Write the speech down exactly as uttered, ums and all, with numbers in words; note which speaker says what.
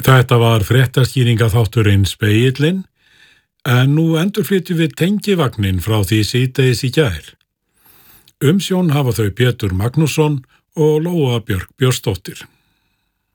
Speaker 1: Þetta var fréttaskýringaþátturinn Spegillinn, en nú endurflytjum við tengivagnin frá því síðdegis í gær. Umsjón hafa þau Pétur Magnússon og Lóa Björk Björnsdóttir.